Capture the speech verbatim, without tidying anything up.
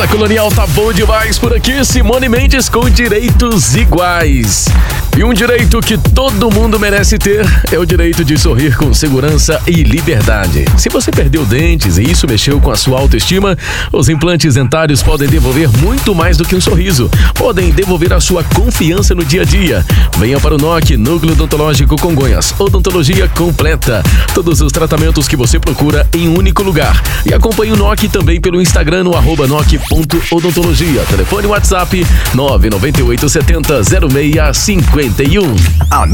Colonial tá bom demais por aqui. Simone Mendes com direitos iguais. E um direito que todo mundo merece ter é o direito de sorrir com segurança e liberdade. Se você perdeu dentes e isso mexeu com a sua autoestima, os implantes dentários podem devolver muito mais do que um sorriso. Podem devolver a sua confiança no dia a dia. Venha para o N O C, Núcleo Odontológico Congonhas. Odontologia completa. Todos os tratamentos que você procura em um único lugar. E acompanhe o N O C também pelo Instagram no arroba noc ponto odontologia. Telefone WhatsApp nove nove oito sete zero zero seis cinco um.